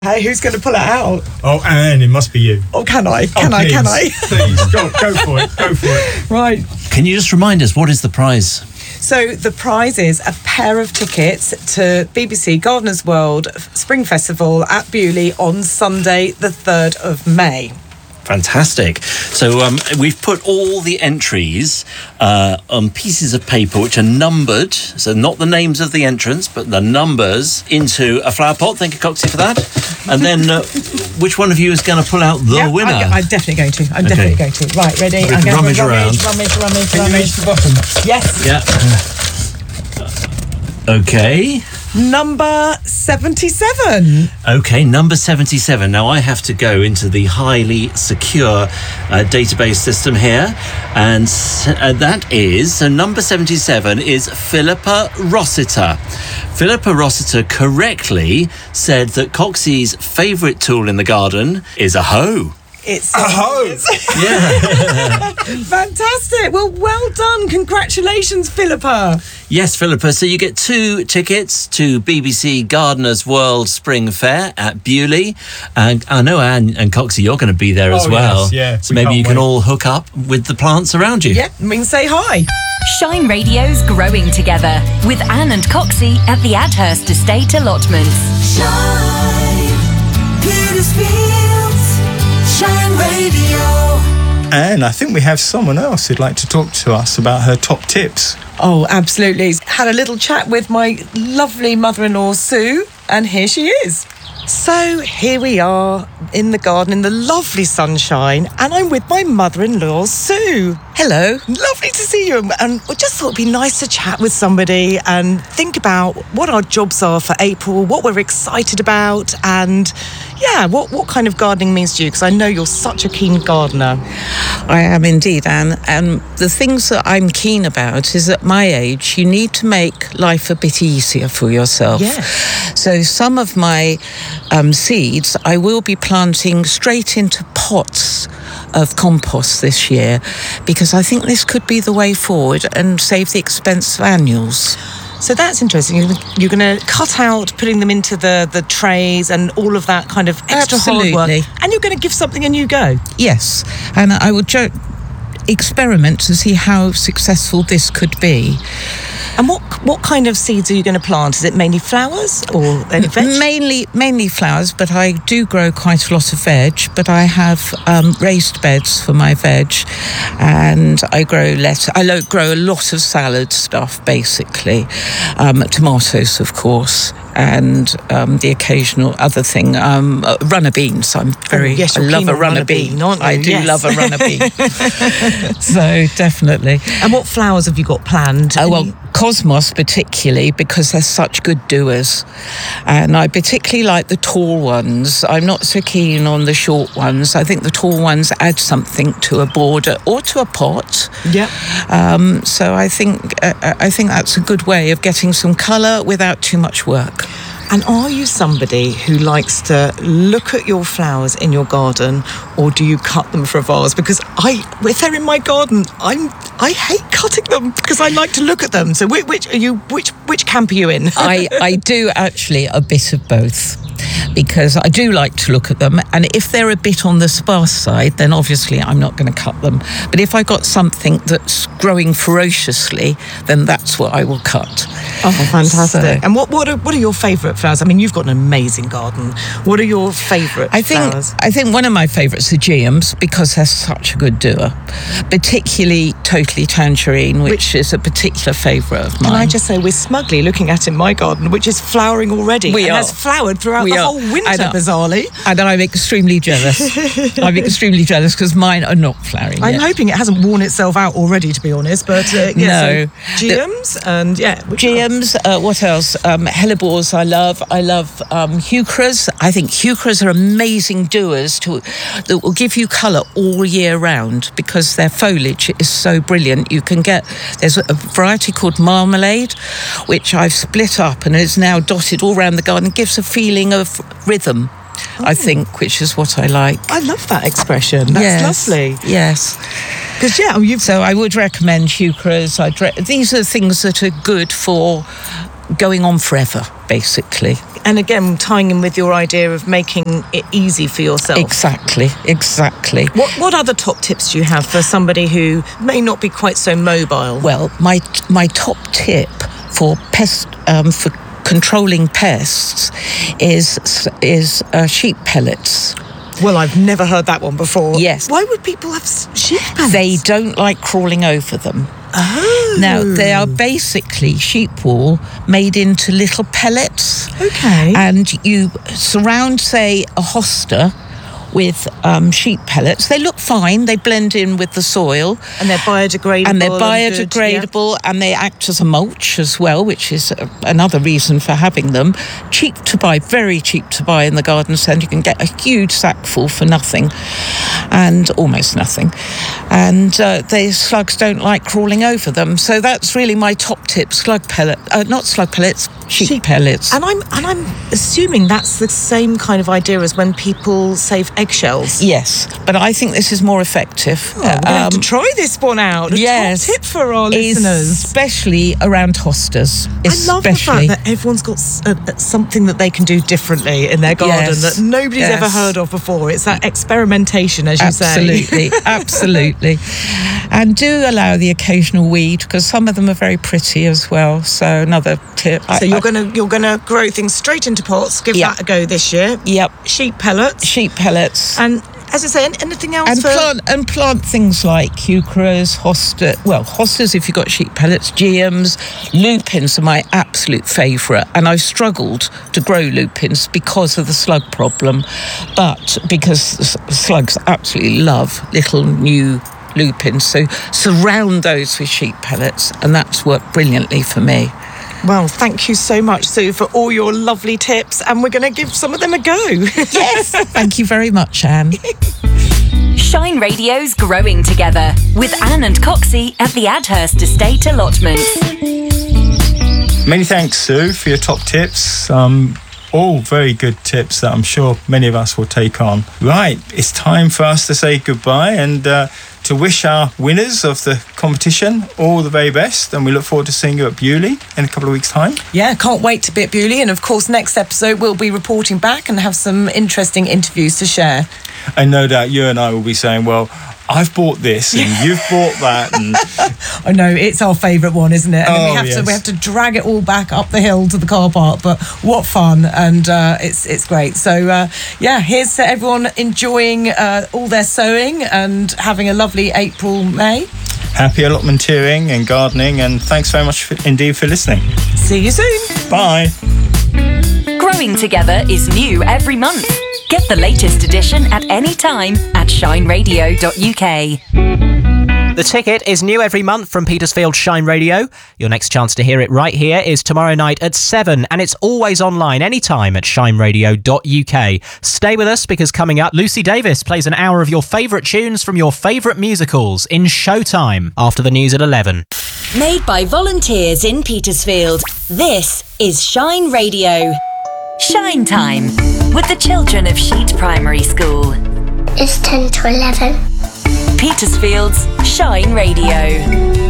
Hey, who's going to pull it out? Oh, Anne, it must be you. Oh, can I? Please, go for it. Right. Can you just remind us, what is the prize? So the prize is a pair of tickets to BBC Gardeners World Spring Festival at Beaulieu on Sunday, the 3rd of May. Fantastic. So we've put all the entries on pieces of paper which are numbered, so not the names of the entrants, but the numbers, into a flower pot. Thank you, Coxie, for that. And then which one of you is going to pull out the winner? I'm definitely going to. Definitely going to. Right, ready? I'm going to rummage around. Rummage. Can you reach the bottom? Yes. Yeah. Okay. Number 77. Okay, number 77. Now I have to go into the highly secure database system here, and that is, so number 77 is Philippa Rossiter. Philippa Rossiter correctly said that Coxie's favourite tool in the garden is a hoe. It's a hoe. Yeah. Fantastic. Well done. Congratulations, Philippa. Yes, Philippa. So you get 2 tickets to BBC Gardeners World Spring Fair at Beaulieu. And I know, Anne and Coxie, you're going to be there as well. Yes, yeah. So maybe you can all hook up with the plants around you. Yeah, we can say hi. Shine Radio's Growing Together with Anne and Coxie at the Adhurst Estate Allotments. Shine, Petersfields, Shine Radio. And I think we have someone else who'd like to talk to us about her top tips. Oh, absolutely. Had a little chat with my lovely mother-in-law, Sue, and here she is. So here we are in the garden in the lovely sunshine, and I'm with my mother-in-law, Sue. Hello. Lovely to see you. And I just thought it'd be nice to chat with somebody and think about what our jobs are for April, what we're excited about, and yeah, what kind of gardening means to you, because I know you're such a keen gardener. I am indeed, Anne. And the things that I'm keen about is at my age, you need to make life a bit easier for yourself. Yeah. So some of my seeds I will be planting straight into pots of compost this year, because I think this could be the way forward and save the expense of annuals. So that's interesting. You're going to cut out putting them into the trays and all of that kind of extra hard work. Absolutely. And you're going to give something a new go. Yes, and I would experiment to see how successful this could be. And what kind of seeds are you going to plant? Is it mainly flowers or any veg? Mainly flowers, but I do grow quite a lot of veg. But I have raised beds for my veg, and I grow grow a lot of salad stuff, basically. Tomatoes, of course, and the occasional other thing. Runner beans. I love a runner bean. Aren't you? I do love a runner bean. So definitely. And what flowers have you got planned? Oh, well, Cosmos particularly, because they're such good doers. And I particularly like the tall ones. I'm not so keen on the short ones. I think the tall ones add something to a border or to a pot. Yeah. So I think that's a good way of getting some colour without too much work. And are you somebody who likes to look at your flowers in your garden, or do you cut them for a vase? Because if they're in my garden, I hate cutting them because I like to look at them. So which camp are you in? I do actually a bit of both, because I do like to look at them, and if they're a bit on the sparse side, then obviously I'm not going to cut them. But if I got something that's growing ferociously, then that's what I will cut. Oh, fantastic! And what are your favourite flowers? I mean, you've got an amazing garden. What are your favourite flowers? I think one of my favourites are geums, because they're such a good doer. Particularly Totally Tangerine, which is a particular favourite of mine. Can I just say, we're smugly looking at in my garden, which is flowering already. We and are. has flowered throughout the whole winter, bizarrely. And I'm extremely jealous. I'm extremely jealous because mine are not flowering I'm yet. hoping it hasn't worn itself out already, to be honest. But No. so geums and geums. What else? Hellebores. I love heucheras. I think heucheras are amazing doers that will give you colour all year round, because their foliage is so brilliant. There's a variety called Marmalade, which I've split up and is now dotted all around the garden. It gives a feeling of rhythm, I think, which is what I like. I love that expression. That's lovely. Yes. Because so I would recommend heucheras. These are things that are good for going on forever, basically. And again, tying in with your idea of making it easy for yourself. Exactly. What other top tips do you have for somebody who may not be quite so mobile? Well, my top tip for for controlling pests is sheep pellets. Well, I've never heard that one before. Yes. Why would people have sheep pellets? They don't like crawling over them. Oh. Now, they are basically sheep wool made into little pellets. Okay. And you surround, say, a hosta with sheep pellets. They look fine. They blend in with the soil. And they're biodegradable. And they're biodegradable, and they act as a mulch as well, which is another reason for having them. Cheap to buy, very cheap to buy in the garden centre. You can get a huge sack full for nothing, and almost nothing. And the slugs don't like crawling over them. So that's really my top tip: sheep pellets. And I'm assuming that's the same kind of idea as when people save eggshells. Yes, but I think this is more effective. We're going to have to try this one out. Yes, top tip for our listeners. Especially around hostas. I love the fact that everyone's got something that they can do differently in their garden that nobody's ever heard of before. It's that experimentation, as you say. Absolutely. And do allow the occasional weed, because some of them are very pretty as well. So another tip. So you're gonna grow things straight into pots. Give that a go this year. Yep. Sheep pellets. And as I say, anything else? And plant things like heucheras, hostas if you've got sheep pellets, geums, lupins are my absolute favourite. And I've struggled to grow lupins because of the slug problem, but because slugs absolutely love little new lupins. So surround those with sheep pellets, and that's worked brilliantly for me. Well, thank you so much, Sue, for all your lovely tips, and we're going to give some of them a go. Yes, thank you very much, Anne. Shine Radio's Growing Together with Anne and Coxie at the Adhurst Estate Allotments. Many thanks, Sue, for your top tips. All very good tips that I'm sure many of us will take on. Right, it's time for us to say goodbye and to wish our winners of the competition all the very best, and we look forward to seeing you at Bewley in a couple of weeks' time. Yeah, can't wait to be at Bewley, and of course next episode we'll be reporting back and have some interesting interviews to share. And no doubt you and I will be saying, well, I've bought this and you've bought that. And I know, it's our favourite one, isn't it? And we have to drag it all back up the hill to the car park, but what fun, and it's great. So here's to everyone enjoying all their sowing and having a lovely April, May. Happy allotmenteering and gardening, and thanks very much indeed for listening. See you soon. Bye. Growing Together is new every month. Get the latest edition at any time at shineradio.uk. The Ticket is new every month from Petersfield Shine Radio. Your next chance to hear it right here is tomorrow night at 7, and it's always online anytime at shineradio.uk. Stay with us, because coming up, Lucy Davis plays an hour of your favourite tunes from your favourite musicals in Showtime after the news at 11. Made by volunteers in Petersfield, this is Shine Radio. Shine Time with the children of Sheet Primary School. It's 10 to 11. Petersfield's Shine Radio.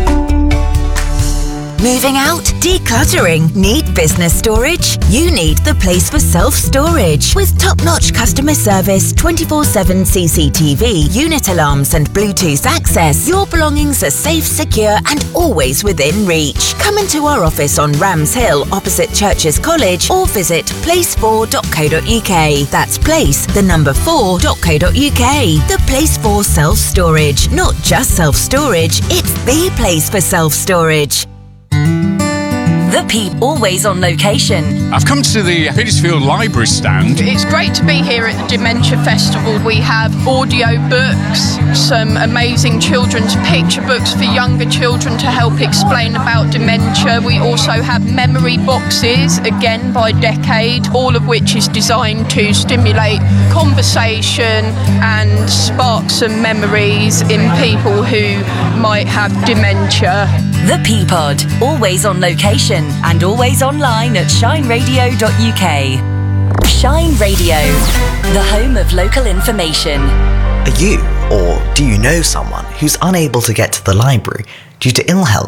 Moving out? Decluttering? Need business storage? You need the place for self-storage. With top-notch customer service, 24/7 CCTV, unit alarms and Bluetooth access, your belongings are safe, secure and always within reach. Come into our office on Rams Hill opposite Churches College, or visit place4.co.uk. That's place, the number 4.co.uk. The place for self-storage. Not just self-storage, it's the place for self-storage. The Peep, always on location. I've come to the Petersfield Library stand. It's great to be here at the Dementia Festival. We have audio books, some amazing children's picture books for younger children to help explain about dementia. We also have memory boxes, again by decade, all of which is designed to stimulate conversation and spark some memories in people who might have dementia. The Peapod, always on location and always online at shineradio.uk. Shine Radio, the home of local information. Are you, or do you know someone who's unable to get to the library due to ill health,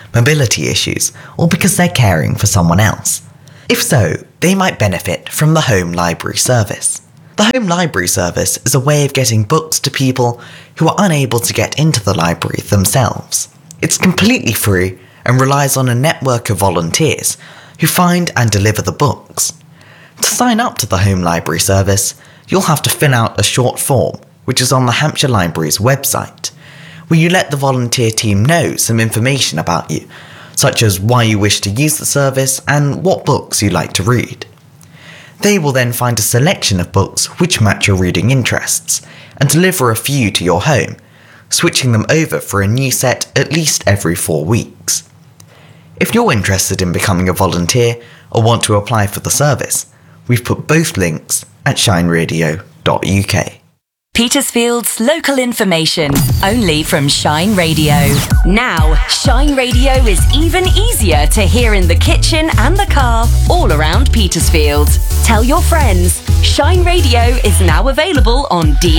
mobility issues, or because they're caring for someone else. If so, they might benefit from the Home Library Service. The Home Library Service is a way of getting books to people who are unable to get into the library themselves. It's completely free and relies on a network of volunteers who find and deliver the books. To sign up to the Home Library Service, you'll have to fill out a short form, which is on the Hampshire Library's website, where you let the volunteer team know some information about you, such as why you wish to use the service and what books you like to read. They will then find a selection of books which match your reading interests and deliver a few to your home, switching them over for a new set at least every 4 weeks. If you're interested in becoming a volunteer or want to apply for the service, we've put both links at shineradio.uk. Petersfield's local information, only from Shine Radio. Now, Shine Radio is even easier to hear in the kitchen and the car, all around Petersfield. Tell your friends, Shine Radio is now available on DAB+.